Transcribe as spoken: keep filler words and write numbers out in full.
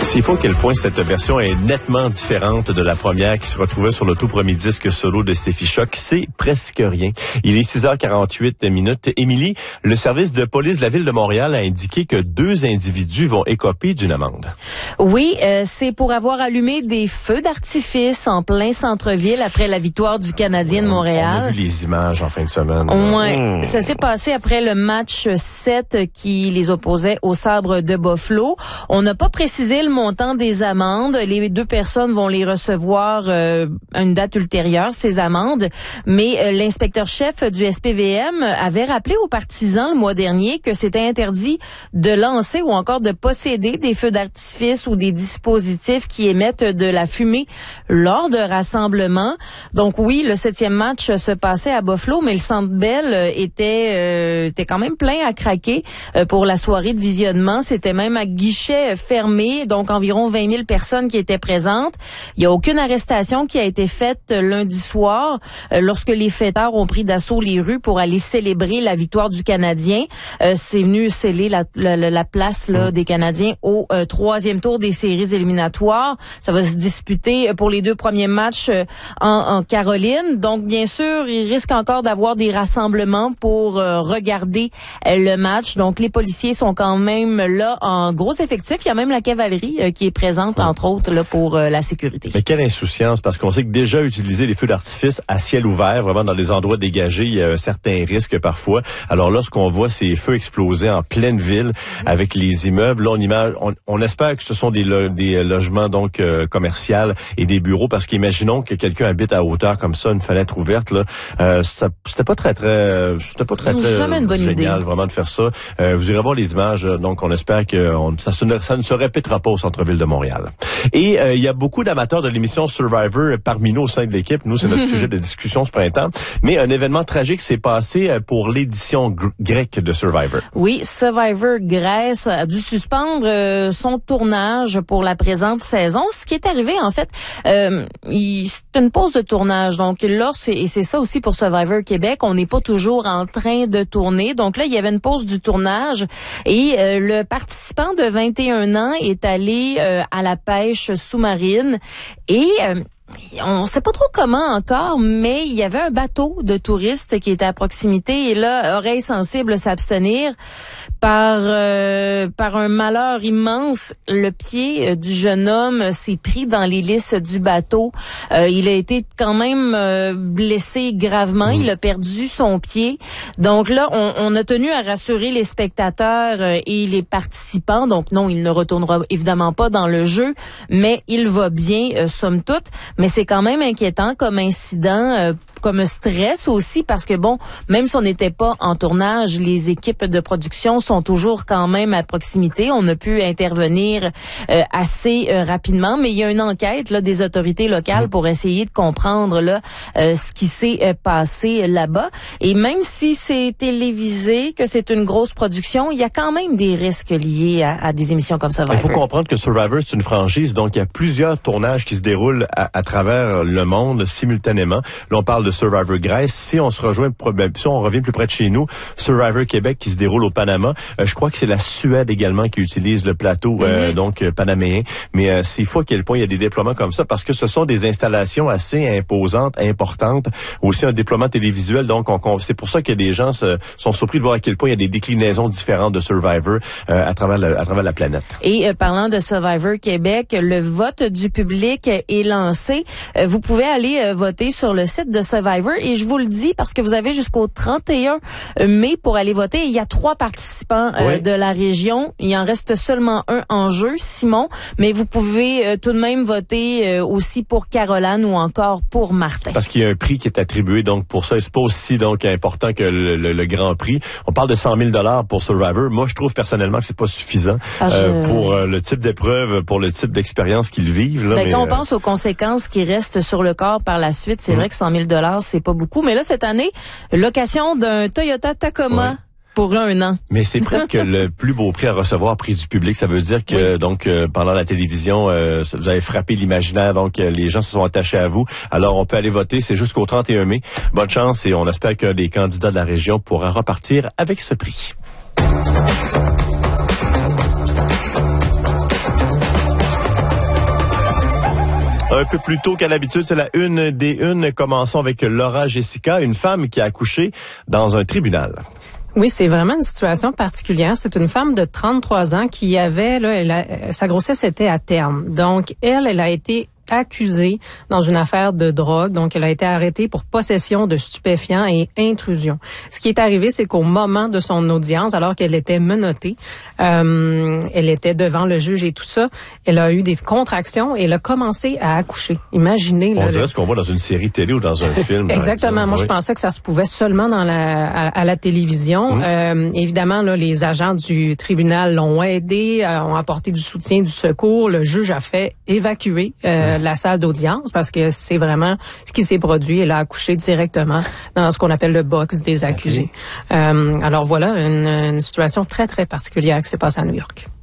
C'est faux à quel point cette version est nettement différente de la première qui se retrouvait sur le tout premier disque solo de Steffi Choc. C'est presque rien. Il est six heures quarante-huit minutes. Émilie, le service de police de la Ville de Montréal a indiqué que deux individus vont écoper d'une amende. Oui, euh, c'est pour avoir allumé des feux d'artifice en plein centre-ville après la victoire du Canadien de Montréal. On a vu les images en fin de semaine. Ouais, mmh. Ça s'est passé après le match sept qui les opposait aux Sabres de Buffalo. On n'a pas précisé le montant des amendes. Les deux personnes vont les recevoir euh, à une date ultérieure, ces amendes. Mais euh, l'inspecteur-chef du S P V M avait rappelé aux partisans le mois dernier que c'était interdit de lancer ou encore de posséder des feux d'artifice ou des dispositifs qui émettent de la fumée lors de rassemblements. Donc oui, le septième match se passait à Buffalo, mais le Centre Bell était, euh, était quand même plein à craquer euh, pour la soirée de visionnement. C'était même à guichet fermé, donc environ vingt mille personnes qui étaient présentes. Il n'y a aucune arrestation qui a été faite lundi soir euh, lorsque les fêteurs ont pris d'assaut les rues pour aller célébrer la victoire du Canadien. Euh, c'est venu sceller la, la, la place là, des Canadiens au euh, troisième tour des séries éliminatoires. Ça va se disputer pour les deux premiers matchs euh, en, en Caroline. Donc, bien sûr, il risque encore d'avoir des rassemblements pour euh, regarder euh, le match. Donc, les policiers sont quand même là en gros effectif. Il y a même la cavalerie euh, qui est présente, entre autres, là, pour euh, la sécurité. Mais quelle insouciance, parce qu'on sait que déjà utiliser les feux d'artifice à ciel ouvert, vraiment dans des endroits dégagés, il y a un certain risque parfois. Alors lorsqu'on voit ces feux exploser en pleine ville avec les immeubles, là, on, imagine, on, on espère que ce sont des, lo, des logements donc euh, commerciaux et des bureaux, parce qu'imaginons que quelqu'un habite à hauteur comme ça, une fenêtre ouverte, là, euh, ça, c'était pas très très, c'était pas très très Jamais une bonne génial idée. Vraiment de faire ça. Euh, vous irez voir les images, donc on espère que on, ça, ça ne se répétera pas au centre-ville de Montréal. Et euh, il y a beaucoup d'amateurs de l'émission Survivor parmi nous au sein de l'équipe. Nous, c'est notre sujet de discussion ce printemps. Mais un événement tragique s'est passé pour l'édition gr- grecque de Survivor. Oui, Survivor Grèce a dû suspendre euh, son tournage pour la présente saison. Ce qui est arrivé, en fait, euh, il, c'est une pause de tournage. Donc là, c'est, et c'est ça aussi pour Survivor Québec, on n'est pas toujours en train de tourner. Donc là, il y avait une pause du tournage et euh, le participant de vingt et un ans est allé euh, à la pêche sous-marine et... Euh, on ne sait pas trop comment encore, mais il y avait un bateau de touristes qui était à proximité et là, oreille sensible s'abstenir par euh, par un malheur immense. Le pied euh, du jeune homme s'est pris dans l'hélice du bateau. Euh, il a été quand même euh, blessé gravement. Mmh. Il a perdu son pied. Donc là, on, on a tenu à rassurer les spectateurs euh, et les participants. Donc non, il ne retournera évidemment pas dans le jeu, mais il va bien, euh, somme toute. Mais c'est quand même inquiétant comme incident, euh, comme stress aussi, parce que bon, même si on n'était pas en tournage, les équipes de production sont toujours quand même à proximité. On a pu intervenir euh, assez euh, rapidement, mais il y a une enquête là des autorités locales pour essayer de comprendre là euh, ce qui s'est euh, passé là-bas. Et même si c'est télévisé, que c'est une grosse production, il y a quand même des risques liés à, à des émissions comme Survivor. Il faut comprendre que Survivor, c'est une franchise, donc il y a plusieurs tournages qui se déroulent à, à travers le monde simultanément. Là, on parle de Survivor Grèce. Si on se rejoint, si on revient plus près de chez nous, Survivor Québec qui se déroule au Panama. Euh, je crois que c'est la Suède également qui utilise le plateau, euh, mm-hmm. donc euh, panaméen. Mais euh, c'est fou à quel point il y a des déploiements comme ça, parce que ce sont des installations assez imposantes, importantes. Aussi un déploiement télévisuel. Donc, on, on, c'est pour ça que des gens se, sont surpris de voir à quel point il y a des déclinaisons différentes de Survivor euh, à travers la, à travers la planète. Et euh, parlant de Survivor Québec, le vote du public est lancé. Euh, vous pouvez aller euh, voter sur le site de Survivor et je vous le dis parce que vous avez jusqu'au trente et un mai pour aller voter. Il y a trois participants euh, oui. de la région. Il en reste seulement un en jeu, Simon, mais vous pouvez euh, tout de même voter euh, aussi pour Caroline ou encore pour Martin. Parce qu'il y a un prix qui est attribué donc pour ça. Et c'est pas aussi donc important que le, le, le grand prix. On parle de cent mille dollars pour Survivor. Moi, je trouve personnellement que c'est pas suffisant ah, je... euh, pour euh, le type d'épreuve, pour le type d'expérience qu'ils vivent. Là, ben, mais, quand on euh... pense aux conséquences qui restent sur le corps par la suite, c'est mmh. vrai que cent mille dollars, c'est pas beaucoup. Mais là, cette année, location d'un Toyota Tacoma. Ouais. Pour un an. Mais c'est presque le plus beau prix à recevoir, prix du public. Ça veut dire que oui. donc euh, pendant la télévision, euh, vous avez frappé l'imaginaire, donc euh, les gens se sont attachés à vous. Alors on peut aller voter, c'est jusqu'au trente et un mai. Bonne chance et on espère qu'un des candidats de la région pourra repartir avec ce prix. Un peu plus tôt qu'à l'habitude, c'est la une des unes. Commençons avec Laura Jessica, une femme qui a accouché dans un tribunal. Oui, c'est vraiment une situation particulière. C'est une femme de trente-trois ans qui avait, là, elle a, sa grossesse était à terme. Donc, elle, elle a été accusée dans une affaire de drogue. Donc, elle a été arrêtée pour possession de stupéfiants et intrusion. Ce qui est arrivé, c'est qu'au moment de son audience, alors qu'elle était menottée, euh, elle était devant le juge et tout ça, elle a eu des contractions et elle a commencé à accoucher. Imaginez. On là, dirait le... ce qu'on voit dans une série télé ou dans un film. Exactement. Moi, oui. je pensais que ça se pouvait seulement dans la, à, à la télévision. Mmh. Euh, évidemment, là, les agents du tribunal l'ont aidé, euh, ont apporté du soutien, du secours. Le juge a fait évacuer euh, la salle d'audience parce que c'est vraiment ce qui s'est produit. Elle a accouché directement dans ce qu'on appelle le box des accusés. Okay. Euh, alors voilà, une, une situation très, très particulière qui s'est passée à New York.